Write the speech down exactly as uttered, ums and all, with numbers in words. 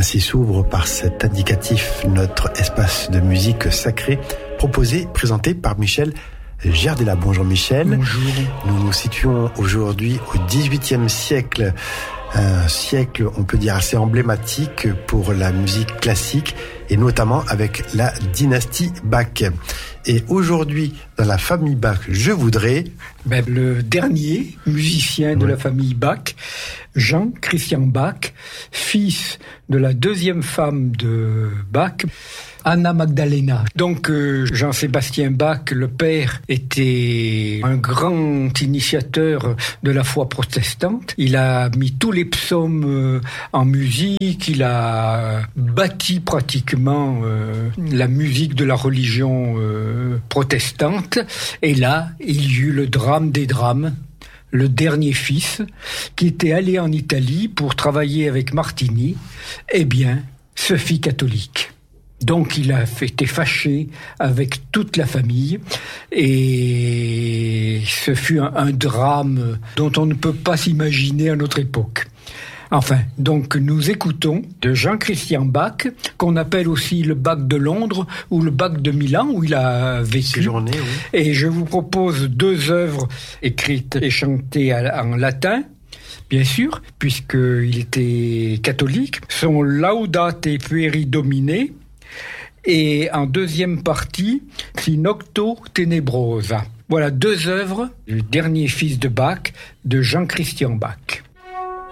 Ainsi s'ouvre par cet indicatif notre espace de musique sacrée proposé, présenté par Michel Gerdela. Bonjour Michel. Bonjour. Nous nous situons aujourd'hui au dix-huitième siècle, un siècle on peut dire assez emblématique pour la musique classique et notamment avec la dynastie Bach. Et aujourd'hui, dans la famille Bach, je voudrais... Ben, le dernier musicien de oui. la famille Bach, Jean Christian Bach, fils de la deuxième femme de Bach, Anna Magdalena. Donc euh, Jean-Sébastien Bach, le père, était un grand initiateur de la foi protestante. Il a mis tous les psaumes euh, en musique, il a bâti pratiquement euh, la musique de la religion euh, protestante. Et là, il y eut le drame des drames, le dernier fils, qui était allé en Italie pour travailler avec Martini, eh bien, se fit catholique. Donc il a été fâché avec toute la famille et ce fut un, un drame dont on ne peut pas s'imaginer à notre époque. Enfin, donc nous écoutons de Jean Christian Bach, qu'on appelle aussi le Bach de Londres ou le Bach de Milan, où il a vécu. Séjourné, oui. Et je vous propose deux œuvres écrites et chantées en latin, bien sûr, puisqu'il était catholique. Son Laudate Pueri Domine, et en deuxième partie, Si Nocto Tenebrosa. Voilà deux œuvres du dernier fils de Bach, de Jean Christian Bach.